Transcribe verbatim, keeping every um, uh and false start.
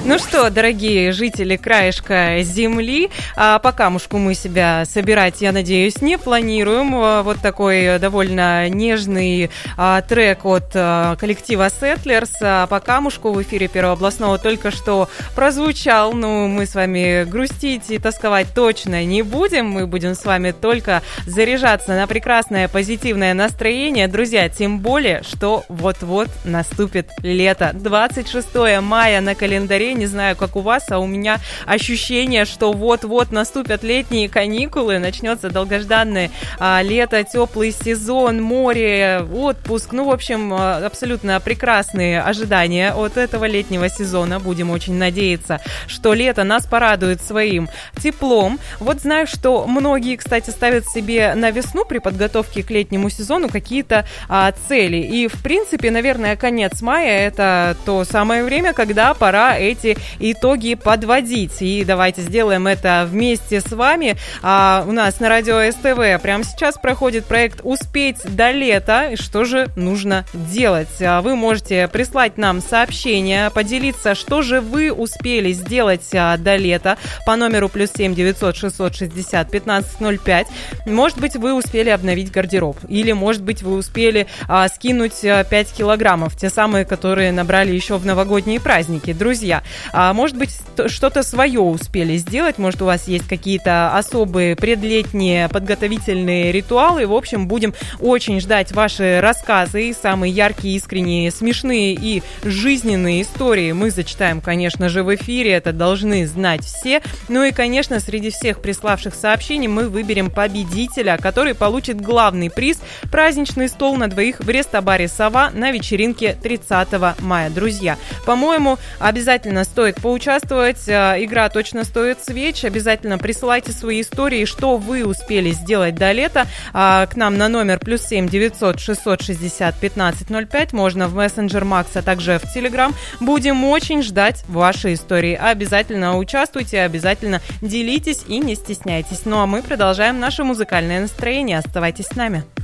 Ну что, дорогие жители краешка земли, а по камушку мы себя собирать, я надеюсь, не планируем. Вот такой довольно нежный а, трек от а, коллектива Settlers. А по камушку в эфире Первого областного только что прозвучал. Ну, мы с вами грустить и тосковать точно не будем. Мы будем с вами только заряжаться на прекрасное позитивное настроение. Друзья, тем более, что вот-вот наступит лето. двадцать шестое мая на календаре. Не знаю, как у вас, а у меня ощущение, что вот-вот наступят летние каникулы, начнется долгожданное а, лето, теплый сезон, море, отпуск. Ну, в общем, абсолютно прекрасные ожидания от этого летнего сезона. Будем очень надеяться, что лето нас порадует своим теплом. Вот знаю, что многие, кстати, ставят себе на весну при подготовке к летнему сезону какие-то а, цели. И, в принципе, наверное, конец мая – это то самое время, когда пора эти итоги подводить. И давайте сделаем это вместе с вами. А, у нас на радио СТВ прямо сейчас проходит проект «Успеть до лета». Что же нужно делать? А, вы можете прислать нам сообщение, поделиться, что же вы успели сделать а, до лета по номеру плюс семь девятьсот шестьсот шестьдесят пятнадцать ноль пять. Может быть, вы успели обновить гардероб. Или, может быть, вы успели а, скинуть а, пять килограммов. Те самые, которые набрали еще в новогодние праздники. Друзья, А, может быть, что-то свое успели сделать, может, у вас есть какие-то особые предлетние подготовительные ритуалы. В общем, будем очень ждать ваши рассказы, самые яркие, искренние, смешные и жизненные истории мы зачитаем, конечно же, в эфире, это должны знать все. Ну и, конечно, среди всех приславших сообщений мы выберем победителя, который получит главный приз – праздничный стол на двоих в рестобаре «Сова» на вечеринке тридцатого мая. Друзья, по-моему, обязательно стоит поучаствовать. Игра точно стоит свеч. Обязательно присылайте свои истории, что вы успели сделать до лета. К нам на номер плюс семь девятьсот шестьсот шестьдесят пятнадцать ноль пять. Можно в мессенджер Макс, а также в Телеграм. Будем очень ждать ваши истории. Обязательно участвуйте, обязательно делитесь и не стесняйтесь. Ну а мы продолжаем наше музыкальное настроение. Оставайтесь с нами.